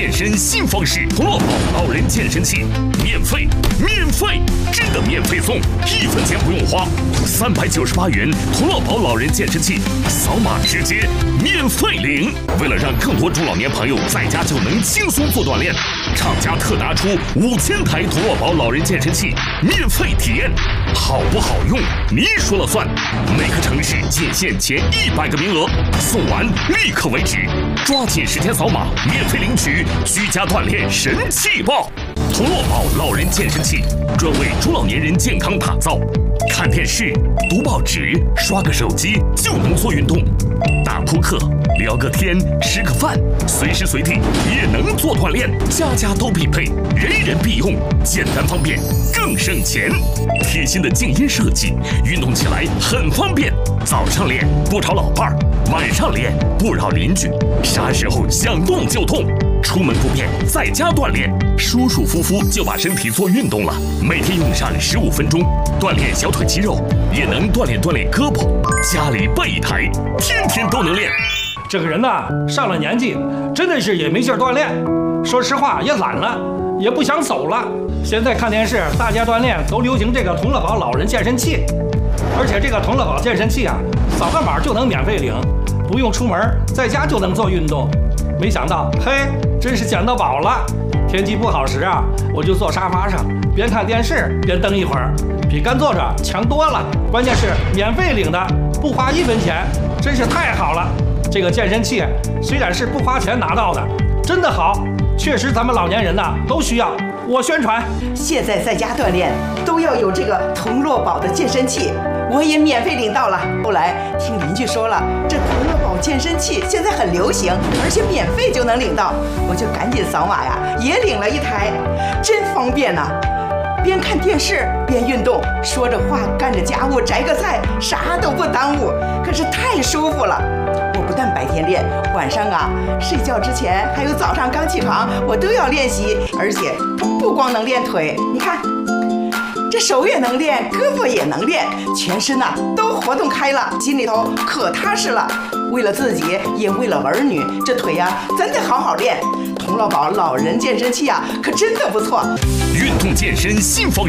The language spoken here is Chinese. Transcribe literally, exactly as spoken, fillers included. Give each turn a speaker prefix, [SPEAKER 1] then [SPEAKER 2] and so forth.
[SPEAKER 1] 健身新方式，童乐宝老人健身器，免费，免费，真的免费送，一分钱不用花，三百九十八元童乐宝老人健身器，扫码直接免费领。为了让更多中老年朋友在家就能轻松做锻炼，厂家特拿出五千台童乐宝老人健身器免费体验，好不好用你说了算。每个城市仅限前一百个名额，送完立刻为止，抓紧时间扫码免费领取居家锻炼神器吧！童乐宝老人健身器专为中老年人健康打造，看电视、读报纸、刷个手机就能做运动，打扑克、聊个天、吃个饭，随时随地也能做锻炼，家家都必备，人人必用，简单方便更省钱。贴心的静音设计，运动起来很方便，早上练不吵老伴儿，晚上练不扰邻居，啥时候想动就动，出门不便在家锻炼，舒舒服服就把身体做运动了。每天用上十五分钟，锻炼小腿肌肉，也能锻炼锻炼胳膊。家里备一台，天天都能练。
[SPEAKER 2] 这个人呐，上了年纪，真的是也没劲儿锻炼，说实话也懒了，也不想走了。现在看电视，大家锻炼都流行这个童乐宝老人健身器，而且这个童乐宝健身器啊，扫个码就能免费领，不用出门，在家就能做运动。没想到，嘿，真是捡到宝了！天气不好时啊，我就坐沙发上，边看电视边蹬一会儿，比干坐着强多了。关键是免费领的，不花一分钱，真是太好了。这个健身器虽然是不花钱拿到的，真的好，确实咱们老年人呐都需要。我宣传，
[SPEAKER 3] 现在在家锻炼都要有这个童乐宝的健身器，我也免费领到了。后来听邻居说了，这童乐宝健身器现在很流行，而且免费就能领到，我就赶紧扫码呀，也领了一台，真方便呐、啊！边看电视边运动，说着话干着家务，摘个菜，啥都不耽误，可是太舒服了。我不但白天练，晚上啊睡觉之前还有早上刚起床，我都要练习，而且不光能练腿，你看这手也能练，胳膊也能练，全身呐、啊、都活动开了，心里头可踏实了。为了自己，也为了儿女，这腿呀、啊、咱得好好练。童乐宝老人健身器啊，可真的不错。
[SPEAKER 1] 运动健身新方式。